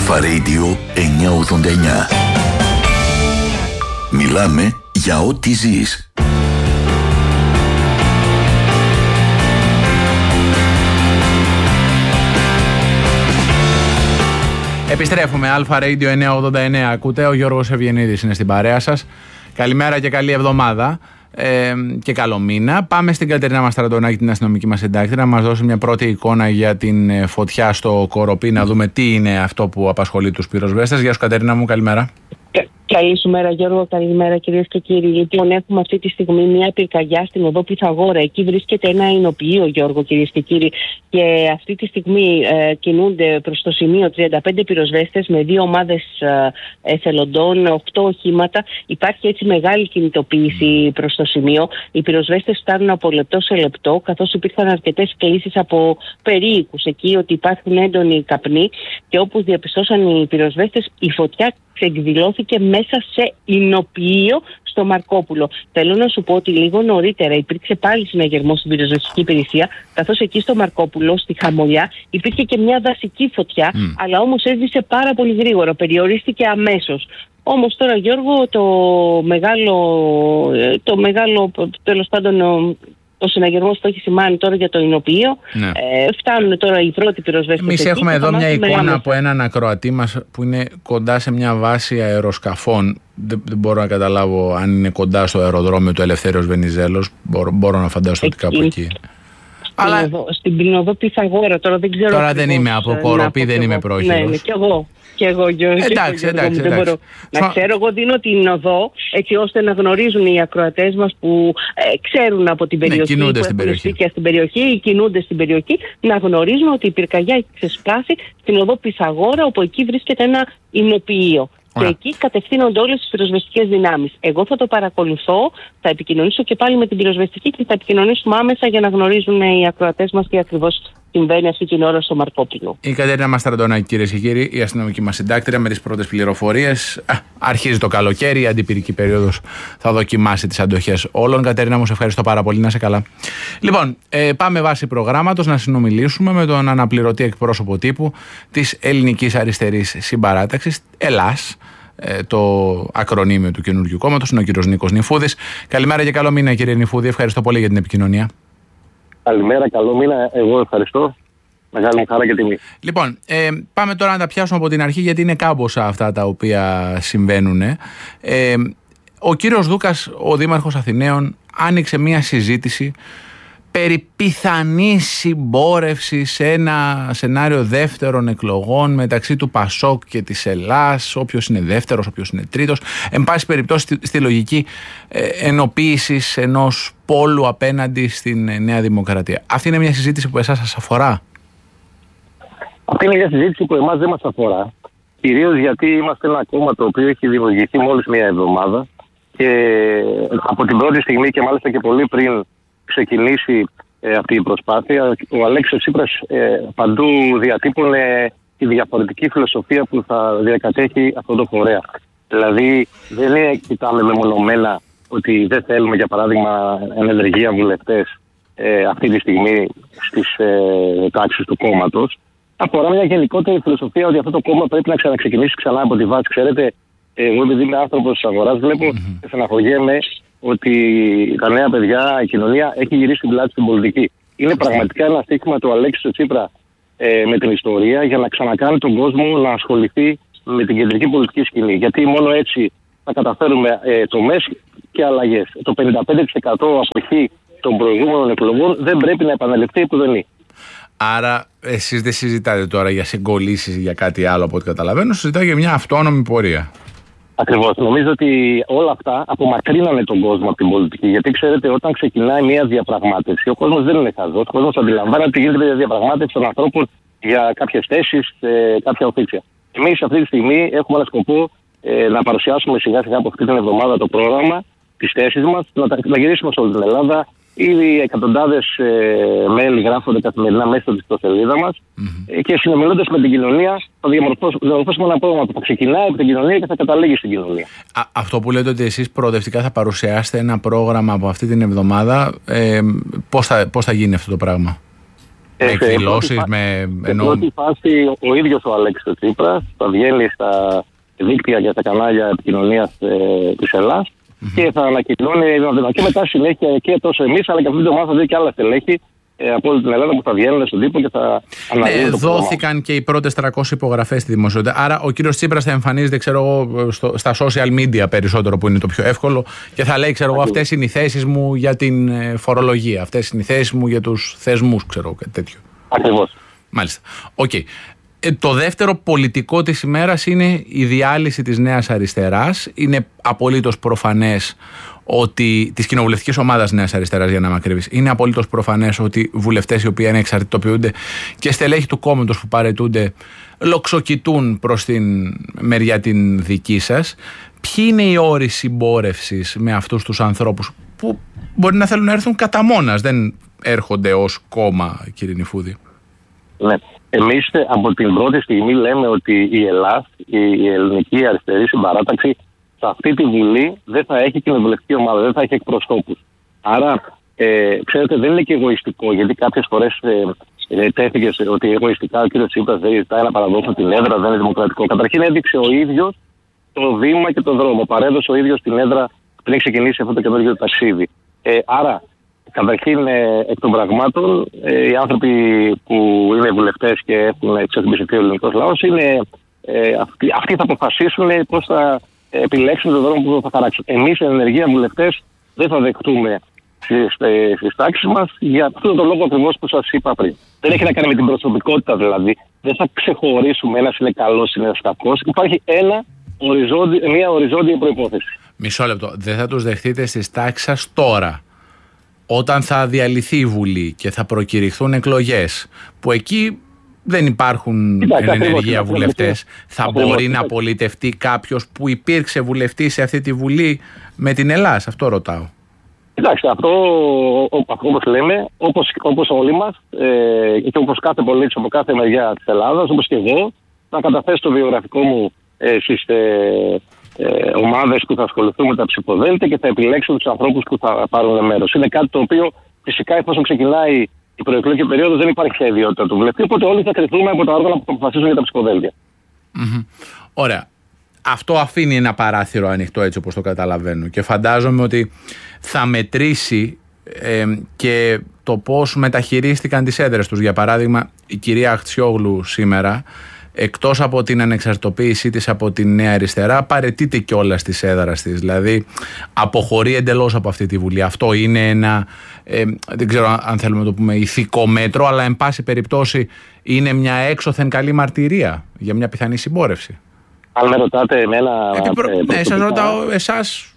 Αλφα Radio 989. Μιλάμε για ό,τι ζεις. Επιστρέφουμε. Αλφα Radio 989. Ακούτε, ο Γιώργος Ευγενίδης είναι στην παρέα σας. Καλημέρα και καλή εβδομάδα. Και καλό μήνα. Πάμε στην Κατερίνα Μαστραντονάκη, την αστυνομική μας συντάκτρια, να μας δώσει μια πρώτη εικόνα για την φωτιά στο Κοροπή, να δούμε τι είναι αυτό που απασχολεί τους πυροσβέστες. Γεια σου, Κατερίνα μου, καλημέρα. Καλή σου μέρα, Γιώργο. Καλημέρα, κυρίες και κύριοι. Λοιπόν, έχουμε αυτή τη στιγμή μια πυρκαγιά στην οδό Πυθαγόρα. Εκεί βρίσκεται ένα εινοποιείο, Γιώργο, κυρίες και κύριοι. Και αυτή τη στιγμή κινούνται προς το σημείο 35 πυροσβέστες με 2 ομάδες εθελοντών, 8 οχήματα. Υπάρχει έτσι μεγάλη κινητοποίηση προς το σημείο. Οι πυροσβέστες φτάνουν από λεπτό σε λεπτό, καθώς υπήρχαν αρκετές κλήσεις από περίοικους εκεί ότι υπάρχουν έντονοι καπνοί. Και όπως διαπιστώσαν οι πυροσβέστες, η φωτιά εκδηλώθηκε μέσα σε εινοποιείο στο Μαρκόπουλο. Θέλω να σου πω ότι λίγο νωρίτερα υπήρξε πάλι συναγερμός στην πυροσβεστική υπηρεσία, καθώς εκεί στο Μαρκόπουλο, στη Χαμολιά, υπήρχε και μια δασική φωτιά, αλλά όμως έσβησε πάρα πολύ γρήγορα, περιορίστηκε αμέσως. Όμως τώρα, Γιώργο, το μεγάλο τέλος πάντων, ο συναγερμός που έχει σημάνει τώρα για το εινοποιείο, φτάνουν τώρα οι πρώτοι πυροσβέστες. Εμείς έχουμε εδώ μια εικόνα από έναν ακροατή μας που είναι κοντά σε μια βάση αεροσκαφών. Δεν μπορώ να καταλάβω αν είναι κοντά στο αεροδρόμιο του Ελευθέριος Βενιζέλος. Μπορώ να φανταστώ ότι κάπου εκεί. Αλλά στην Πινοδό Πυθαγόρα, τώρα δεν ξέρω. Τώρα δεν είμαι από Κοροπή, δεν είμαι πρόχειρος. Ναι, και εγώ, Γιώργο. Εντάξει. Δεν μπορώ να ξέρω. Εγώ δίνω την οδό έτσι ώστε να γνωρίζουν οι ακροατές μας που ξέρουν από την περιοχή, κινούνται που έχουν σπίτια στην περιοχή ή κινούνται στην περιοχή, να γνωρίζουν ότι η πυρκαγιά έχει ξεσπάσει στην οδό Πυθαγόρα, όπου εκεί βρίσκεται ένα εινοποιείο. Και εκεί κατευθύνονται όλες τις πυροσβεστικές δυνάμεις. Εγώ θα το παρακολουθώ, θα επικοινωνήσω και πάλι με την πυροσβεστική και θα επικοινωνήσουμε άμεσα για να γνωρίζουν οι ακροατές μας τι ακριβώς συμβαίνει αυτή την ώρα στο Μαρκόπουλο. Η Κατερίνα Μαστραντονάκη, κυρίες και κύριοι, η αστυνομική μας συντάκτρια, με τις πρώτες πληροφορίες. Αρχίζει το καλοκαίρι, η αντιπυρική περίοδος θα δοκιμάσει τις αντοχές όλων. Κατερίνα μου, σε ευχαριστώ πάρα πολύ, να είσαι καλά. Λοιπόν, πάμε βάσει προγράμματος να συνομιλήσουμε με τον αναπληρωτή εκπρόσωπο τύπου της Ελληνικής Αριστερής Συμπαράταξης, ΕΛΑΣ, το ακρονίμιο του καινούργιου κόμματος, είναι ο κύριος Νίκος Νηφούδης. Καλημέρα και καλό μήνα, κύριε Νηφούδη. Ευχαριστώ πολύ για την επικοινωνία. Καλημέρα, καλό μήνα. Εγώ ευχαριστώ. Μεγάλη μου χαρά και τιμή. Λοιπόν, πάμε τώρα να τα πιάσουμε από την αρχή, γιατί είναι κάμποσα αυτά τα οποία συμβαίνουν. Ο κύριος Δούκας, ο Δήμαρχος Αθηναίων, άνοιξε μια συζήτηση περί πιθανής συμπόρευσης σε ένα σενάριο δεύτερων εκλογών μεταξύ του ΠΑΣΟΚ και της ΕΛΑΣ, όποιος είναι δεύτερος, όποιος είναι τρίτος, εν πάση περιπτώσει στη λογική ενοποίησης ενός πόλου απέναντι στην Νέα Δημοκρατία. Αυτή είναι μια συζήτηση που εσάς σας αφορά? Αυτή είναι μια συζήτηση που εμάς δεν μας αφορά, κυρίως γιατί είμαστε ένα κόμμα το οποίο έχει δημιουργηθεί μόλις μία εβδομάδα και από την πρώτη στιγμή και μάλιστα και πολύ πριν ξεκινήσει αυτή η προσπάθεια, ο Αλέξης Τσίπρας παντού διατύπωνε τη διαφορετική φιλοσοφία που θα διακατέχει αυτό το φορέα. Δηλαδή δεν κοιτάμε μεμονωμένα ότι δεν θέλουμε, για παράδειγμα, ενεργεία βουλευτές αυτή τη στιγμή στις τάξεις του κόμματος. Αφορά μια γενικότερη φιλοσοφία ότι αυτό το κόμμα πρέπει να ξαναξεκινήσει ξανά από τη βάση. Ξέρετε, εγώ επειδή είμαι άνθρωπος της αγοράς, βλέπω και στεναχωριέμαι ότι τα νέα παιδιά, η κοινωνία έχει γυρίσει την πλάτη στην πολιτική. Είναι πραγματικά ένα στίχημα του Αλέξη Τσίπρα με την ιστορία για να ξανακάνει τον κόσμο να ασχοληθεί με την κεντρική πολιτική σκηνή. Γιατί μόνο έτσι θα καταφέρουμε τομές και αλλαγές. Το 55% αποχή των προηγούμενων εκλογών δεν πρέπει να επαναληφθεί επουδενή. Άρα εσείς δεν συζητάτε τώρα για συγκολήσεις, για κάτι άλλο από ό,τι καταλαβαίνω, συζητάτε για μια αυτόνομη πορεία. Ακριβώς. Νομίζω ότι όλα αυτά απομακρύνανε τον κόσμο από την πολιτική. Γιατί ξέρετε, όταν ξεκινάει μια διαπραγμάτευση, ο κόσμος δεν είναι χαζός. Ο κόσμος αντιλαμβάνεται ότι γίνεται μια διαπραγμάτευση των ανθρώπων για κάποιες θέσεις, κάποια οφίτσια. Εμείς αυτή τη στιγμή έχουμε ένα σκοπό να παρουσιάσουμε σιγά σιγά από αυτή την εβδομάδα το πρόγραμμα, τις θέσεις μας, να γυρίσουμε σε όλη την Ελλάδα. Ήδη εκατοντάδες μέλη γράφονται καθημερινά μέσα στην ιστοσελίδα μας και συνομιλώντας με την κοινωνία θα διαμορφώσουμε ένα πρόγραμμα που θα ξεκινάει από την κοινωνία και θα καταλήγει στην κοινωνία. Αυτό που λέτε ότι εσείς προοδευτικά θα παρουσιάσετε ένα πρόγραμμα από αυτή την εβδομάδα, πώς θα γίνει αυτό το πράγμα? Με εκδηλώσεις, με. Στην πρώτη φάση ο ίδιος ο Αλέξης Τσίπρας θα βγαίνει στα δίκτυα και στα κανάλια επικοινωνίας της Ελλάδας και θα ανακοινώνει. Και μετά συνέχεια και τόσο εμείς, αλλά και αυτή την εβδομάδα θα δει και άλλα στελέχη από όλη την Ελλάδα που θα βγαίνουν στον τύπο και θα αναλύουν. Δόθηκαν και οι πρώτες 300 υπογραφές στη δημοσιότητα. Άρα ο κύριος Τσίπρας θα εμφανίζεται, ξέρω εγώ, στα social media περισσότερο, που είναι το πιο εύκολο, και θα λέει, ξέρω εγώ, αυτές είναι οι θέσεις μου για την φορολογία, αυτές είναι οι θέσεις μου για τους θεσμούς, ξέρω εγώ, κάτι τέτοιο. Ακριβώς. Μάλιστα. Οκ. Το δεύτερο πολιτικό της ημέρας είναι η διάλυση της Νέας Αριστεράς. Είναι απολύτως προφανές ότι της κοινοβουλευτικής ομάδας Νέας Αριστεράς, για να είμαι ακριβής, είναι απολύτως προφανές ότι βουλευτές οι οποίοι ανεξαρτητοποιούνται και στελέχη του κόμματος που παραιτούνται λοξοκοιτούν προς την μεριά την δική σας. Ποιοι είναι οι όροι συμπόρευσης με αυτούς τους ανθρώπους που μπορεί να θέλουν να έρθουν κατά μόνας, δεν έρχονται ως κόμμα, κύριε Νηφούδη? Ναι. Εμείς από την πρώτη στιγμή λέμε ότι η Ελλάδα, η ελληνική αριστερή συμπαράταξη, σε αυτή τη Βουλή δεν θα έχει κοινοβουλευτική ομάδα, δεν θα έχει εκπροσώπους. Άρα, ξέρετε, δεν είναι και εγωιστικό, γιατί κάποιες φορές τέθηκε ότι εγωιστικά ο κ. Τσίπρας δεν ζητάει να παραδώσουν την έδρα, δεν είναι δημοκρατικό. Καταρχήν έδειξε ο ίδιος το βήμα και τον δρόμο. Παρέδωσε ο ίδιος την έδρα πριν ξεκινήσει αυτό το καινούργιο ταξίδι. Άρα, καταρχήν, εκ των πραγμάτων, οι άνθρωποι που είναι βουλευτές και έχουν εξασφαλιστεί ο ελληνικός λαός, αυτοί θα αποφασίσουν πώς θα επιλέξουν τον δρόμο που θα χαράξουν. Εμείς, οι ενεργεία βουλευτές, δεν θα δεχτούμε στις τάξεις μας για αυτόν τον λόγο ακριβώς που σας είπα πριν. Δεν έχει να κάνει με την προσωπικότητα, δηλαδή. Δεν θα ξεχωρίσουμε ένας είναι καλός, ένας κακός. Υπάρχει μια οριζόντια προϋπόθεση. Μισό λεπτό. Δεν θα τους δεχτείτε στις τάξεις σας τώρα, όταν θα διαλυθεί η Βουλή και θα προκηρυχθούν εκλογές, που εκεί δεν υπάρχουν ενεργεία βουλευτές, θα μπορεί να πολιτευτεί κάποιος που υπήρξε βουλευτής σε αυτή τη Βουλή με την Ελλάδα? Αυτό ρωτάω. Κοιτάξτε, αυτό όπως λέμε, όπως όλοι μας και όπως κάθε πολίτης από κάθε μεριά της Ελλάδας, όπως και εγώ, θα καταθέσω το βιογραφικό μου στις ομάδες που θα ασχοληθούν με τα ψηφοδέλτια και θα επιλέξουν τους ανθρώπους που θα πάρουν μέρος. Είναι κάτι το οποίο φυσικά, εφόσον ξεκινάει η προεκλογική περίοδος, δεν υπάρχει πια ιδιότητα του βουλευτή, οπότε όλοι θα κρυθούμε από τα όργανα που θα αποφασίσουν για τα ψηφοδέλτια. Ωραία. Αυτό αφήνει ένα παράθυρο ανοιχτό, έτσι όπως το καταλαβαίνω, και φαντάζομαι ότι θα μετρήσει και το πώς μεταχειρίστηκαν τις έδρες τους. Για παράδειγμα, η κυρία Αχτσιόγλου σήμερα, εκτός από την ανεξαρτητοποίησή της από τη Νέα Αριστερά, παραιτείται κιόλας της έδρας της. Δηλαδή αποχωρεί εντελώς από αυτή τη Βουλή. Αυτό είναι ένα, δεν ξέρω αν θέλουμε να το πούμε ηθικό μέτρο, αλλά εν πάση περιπτώσει είναι μια έξωθεν καλή μαρτυρία για μια πιθανή συμπόρευση. Αν με ρωτάτε εμένα... Ναι, σας ρωτάω εσάς.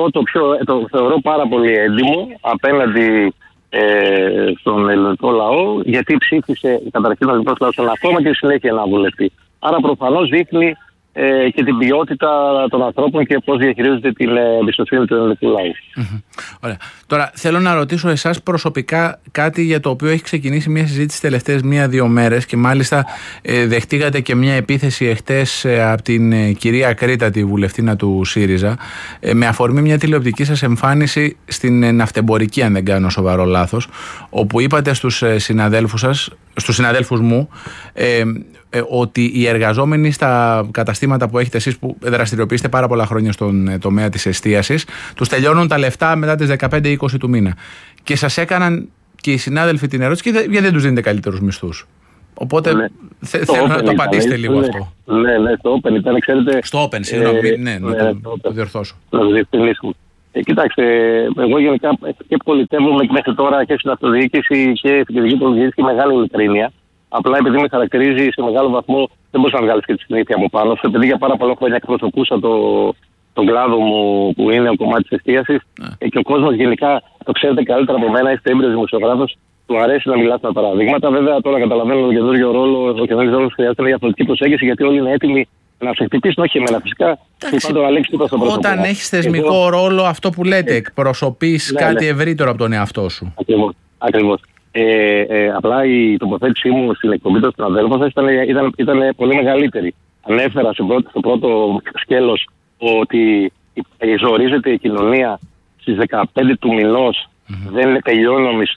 Θεωρώ πάρα πολύ έντιμο απέναντι στον ελληνικό λαό, γιατί ψήφισε καταρχήν ο ελληνικός λαός ένα κόμμα και συνέχεια ένα βουλευτή. Άρα προφανώς δείχνει και την ποιότητα των ανθρώπων και πώς διαχειρίζονται την εμπιστοσύνη του ελληνικού λαού. Ωραία. Τώρα θέλω να ρωτήσω εσάς προσωπικά κάτι για το οποίο έχει ξεκινήσει μια συζήτηση τελευταίες 1-2 μέρες και μάλιστα δεχτήκατε και μια επίθεση εχθές από την κυρία Κρήτα, τη βουλευτήνα του ΣΥΡΙΖΑ, με αφορμή μια τηλεοπτική σας εμφάνιση στην ναυτεμπορική, αν δεν κάνω σοβαρό λάθος, όπου είπατε στους συναδέλφους μου ότι οι εργαζόμενοι στα καταστήματα που έχετε εσείς, που δραστηριοποιήσετε πάρα πολλά χρόνια στον τομέα της εστίασης, τους τελειώνουν τα λεφτά μετά τις 15-20 του μήνα. Και σας έκαναν και οι συνάδελφοι την ερώτηση, γιατί δεν τους δίνετε καλύτερους μισθούς? Οπότε θέλω να το απαντήσετε λίγο αυτό. Ναι, στο Open ήταν, ξέρετε. Στο Open, συγγνώμη, να το διορθώσω. Να το διευκρινίσουμε. Κοιτάξτε, εγώ γενικά και πολιτεύομαι μέχρι τώρα και στην αυτοδιοίκηση και στην κεντρική πολιτική και μεγάλη ειλικρίνεια. Απλά επειδή με χαρακτηρίζει σε μεγάλο βαθμό, δεν μπορούσα να βγάλει και τη συνήθεια από πάνω. Επειδή για πάρα πολλά χρόνια εκπροσωπούσα τον κλάδο μου που είναι ο κομμάτι τη εστίασης και ο κόσμος γενικά το ξέρετε καλύτερα από μένα, είστε έμπειρος δημοσιογράφος, του αρέσει να μιλάτε τα παραδείγματα. Βέβαια, τώρα καταλαβαίνω τον καινούριο ρόλο, ο καινούριο ρόλο χρειάζεται μια διαφορετική προσέγγιση, γιατί όλοι είναι έτοιμοι να σε χτυπήσουν, όχι εμένα φυσικά. Όταν έχεις θεσμικό ρόλο, αυτό που λέτε, εκπροσωπείς κάτι ευρύτερο από τον εαυτό σου. Ακριβώς. Απλά η τοποθέτησή μου στην εκπομπή των συναδέλφων ήταν πολύ μεγαλύτερη. Ανέφερα στο πρώτο σκέλος ότι ζορίζεται η κοινωνία στις 15 του μηνός, δεν τελειώνει ο μισθός.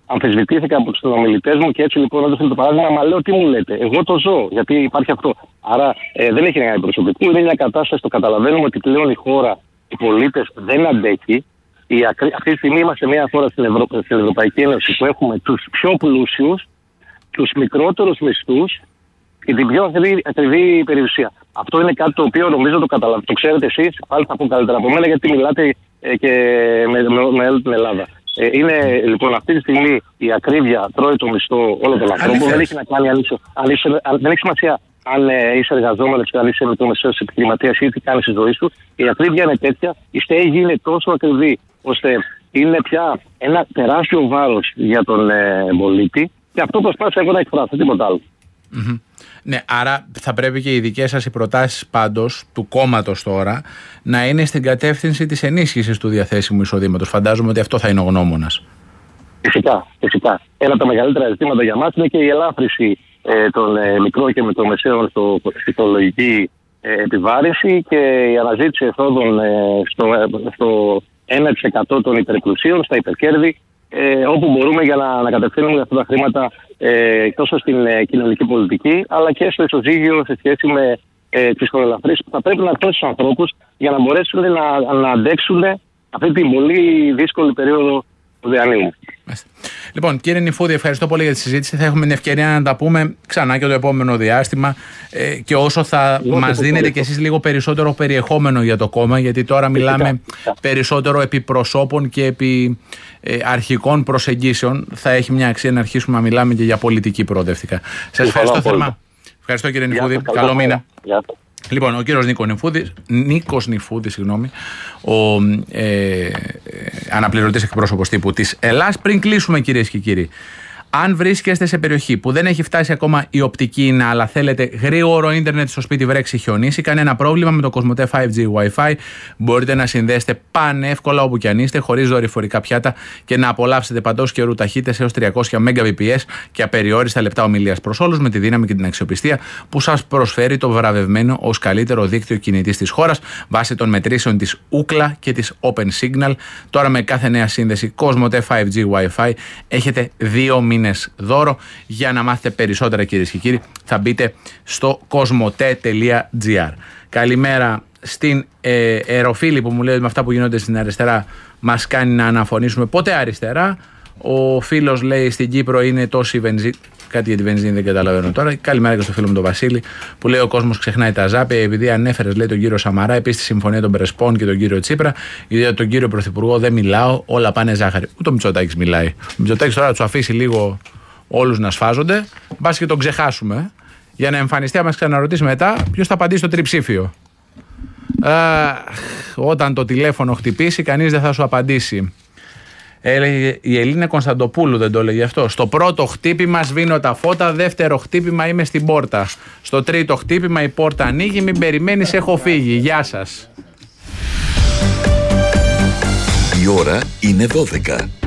αμφισβητήθηκα από τους συνομιλητές μου και έτσι λοιπόν έδωσα το παράδειγμα. Μα λέω τι μου λέτε, εγώ το ζω, γιατί υπάρχει αυτό. Άρα δεν έχει να προσωπικό, είναι μια κατάσταση, το καταλαβαίνουμε ότι πλέον η χώρα, οι πολίτες δεν αντέχει. Αυτή τη στιγμή είμαστε μια χώρα στην Ευρωπαϊκή Ένωση που έχουμε τους πιο πλούσιους, τους μικρότερους μισθούς και την πιο ακριβή περιουσία. Αυτό είναι κάτι το οποίο νομίζω το ξέρετε εσείς, πάλι θα πω καλύτερα από μένα, γιατί μιλάτε και με όλη την Ελλάδα. Είναι λοιπόν αυτή τη στιγμή η ακρίβεια τρώει το μισθό όλων των ανθρώπων. Δεν έχει να κάνει δεν έχει σημασία αν είσαι εργαζόμενος ή αν είσαι μικρομεσαίος επιχειρηματίας ή τι κάνεις στη ζωή σου. Η ακρίβεια είναι τέτοια, η στέγη είναι τόσο ακριβή, ώστε είναι πια ένα τεράστιο βάρος για τον πολίτη. Και αυτό προσπάθησα εγώ να εκφράσω, τίποτα άλλο. Mm-hmm. Ναι, άρα θα πρέπει και οι δικές σας οι προτάσεις πάντως του κόμματος τώρα να είναι στην κατεύθυνση της ενίσχυσης του διαθέσιμου εισοδήματος. Φαντάζομαι ότι αυτό θα είναι ο γνώμονας. Φυσικά. Ένα από τα μεγαλύτερα ζητήματα για μας είναι και η ελάφρυση των μικρών και μικρομεσαίων στη φορολογική επιβάρηση και η αναζήτηση εσόδων στο 1% των υπερπλουσίων, στα υπερκέρδη, όπου μπορούμε για να κατευθύνουμε αυτά τα χρήματα τόσο στην κοινωνική πολιτική αλλά και στο ισοζύγιο σε σχέση με τις φοροελαφρύσεις που θα πρέπει να έρθουν στους ανθρώπους για να μπορέσουν να αντέξουν αυτή την πολύ δύσκολη περίοδο του διανύμου. Λοιπόν, κύριε Νηφούδη, ευχαριστώ πολύ για τη συζήτηση. Θα έχουμε την ευκαιρία να τα πούμε ξανά και το επόμενο διάστημα και όσο θα μας δίνετε κι εσείς λίγο περισσότερο περιεχόμενο για το κόμμα, γιατί τώρα μιλάμε περισσότερο επί προσώπων και επί αρχικών προσεγγίσεων. Θα έχει μια αξία να αρχίσουμε να μιλάμε και για πολιτική προοδευτικά. Σας ευχαριστώ θερμά. Ευχαριστώ κύριε Νηφούδη. Καλό μήνα. Λοιπόν, ο κύριος Νίκος Νηφούδης, ο αναπληρωτής εκπρόσωπος τύπου της Ελλάς. Πριν κλείσουμε, κυρίες και κύριοι, αν βρίσκεστε σε περιοχή που δεν έχει φτάσει ακόμα η οπτική ίνα, αλλά θέλετε γρήγορο ίντερνετ στο σπίτι, βρέξει, χιονίσει, κανένα πρόβλημα με το Κοσμοτέ 5G Wi-Fi. Μπορείτε να συνδέσετε πανεύκολα όπου κι αν είστε, χωρίς δορυφορικά πιάτα και να απολαύσετε παντός καιρού ταχύτητες έως 300 Mbps και απεριόριστα λεπτά ομιλίας προς όλους, με τη δύναμη και την αξιοπιστία που σας προσφέρει το βραβευμένο ως καλύτερο δίκτυο κινητής της χώρας βάσει των μετρήσεων της Ookla και της Open Signal. Τώρα με κάθε νέα σύνδεση Κοσμοτέ 5G Wi-Fi έχετε 2 μήνες δώρο. Για να μάθετε περισσότερα, κυρίες και κύριοι, θα μπείτε στο cosmote.gr. Καλημέρα στην Εροφίλη που μου λέει ότι με αυτά που γίνονται στην αριστερά μας κάνει να αναφωνήσουμε ποτέ αριστερά. Ο φίλος λέει στην Κύπρο είναι τόση βενζίνη. Κάτι για τη βενζίνη δεν καταλαβαίνω τώρα. Καλημέρα και στο φίλο μου τον Βασίλη που λέει: ο κόσμος ξεχνάει τα ζάπια. Επειδή ανέφερε, λέει, τον κύριο Σαμαρά, επίσης τη συμφωνία των Πρεσπών και τον κύριο Τσίπρα, γιατί τον κύριο Πρωθυπουργό δεν μιλάω, όλα πάνε ζάχαρη. Ούτε ο Μητσοτάκης μιλάει. Ο Μητσοτάκης τώρα θα του αφήσει λίγο όλους να σφάζονται. Μπας και τον ξεχάσουμε. Για να εμφανιστεί, να μας ξαναρωτήσει μετά ποιος θα απαντήσει στο τριψήφιο. Όταν το τηλέφωνο χτυπήσει, κανείς δεν θα σου απαντήσει. Έλεγε η Ελίνα Κωνσταντοπούλου, δεν το έλεγε αυτό. Στο πρώτο χτύπημα σβήνω τα φώτα, δεύτερο χτύπημα είμαι στην πόρτα. Στο τρίτο χτύπημα η πόρτα ανοίγει, μην περιμένεις, έχω φύγει. Γεια σας. Η ώρα είναι 12.